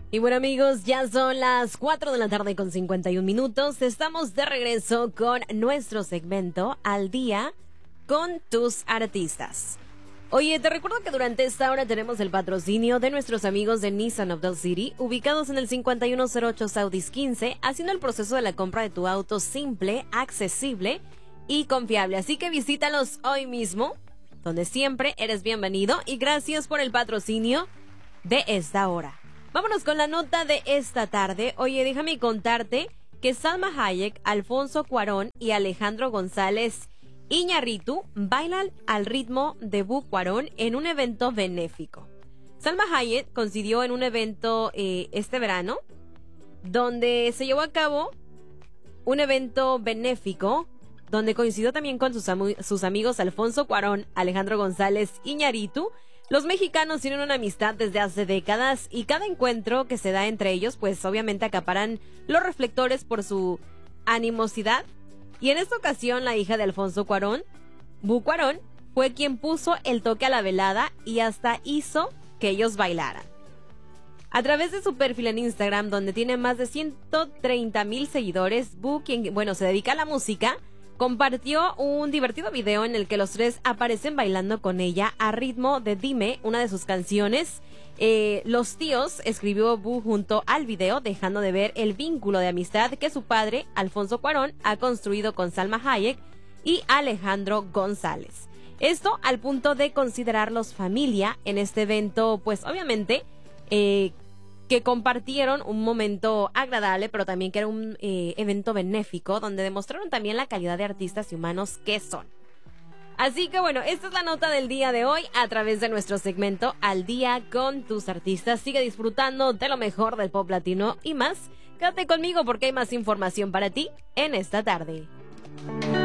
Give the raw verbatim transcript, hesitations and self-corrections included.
Y bueno, amigos, ya son las cuatro de la tarde con cincuenta y un minutos. Estamos de regreso con nuestro segmento Al Día con tus artistas. Oye, te recuerdo que durante esta hora tenemos el patrocinio de nuestros amigos de Nissan of the City, ubicados en el cincuenta y uno cero ocho Southeast quince, haciendo el proceso de la compra de tu auto simple, accesible y confiable. Así que visítalos hoy mismo, donde siempre eres bienvenido, y gracias por el patrocinio de esta hora. Vámonos con la nota de esta tarde. Oye, déjame contarte que Salma Hayek, Alfonso Cuarón y Alejandro González Iñárritu bailan al ritmo de Bu Cuarón en un evento benéfico. Salma Hayek coincidió en un evento eh, este verano, donde se llevó a cabo un evento benéfico, donde coincidió también con sus, am- sus amigos Alfonso Cuarón, Alejandro González Iñárritu. Los mexicanos tienen una amistad desde hace décadas y cada encuentro que se da entre ellos, pues obviamente acaparan los reflectores por su animosidad. Y en esta ocasión, la hija de Alfonso Cuarón, Bu Cuarón, fue quien puso el toque a la velada y hasta hizo que ellos bailaran. A través de su perfil en Instagram, donde tiene más de ciento treinta mil seguidores, Bu, quien, bueno, se dedica a la música, compartió un divertido video en el que los tres aparecen bailando con ella a ritmo de Dime, una de sus canciones. Eh, Los Tíos, escribió Bu junto al video, dejando de ver el vínculo de amistad que su padre, Alfonso Cuarón, ha construido con Salma Hayek y Alejandro González. Esto al punto de considerarlos familia en este evento, pues obviamente eh, que compartieron un momento agradable, pero también que era un eh, evento benéfico, donde demostraron también la calidad de artistas y humanos que son. Así que bueno, esta es la nota del día de hoy a través de nuestro segmento Al Día con tus artistas. Sigue disfrutando de lo mejor del pop latino y más. Quédate conmigo porque hay más información para ti en esta tarde.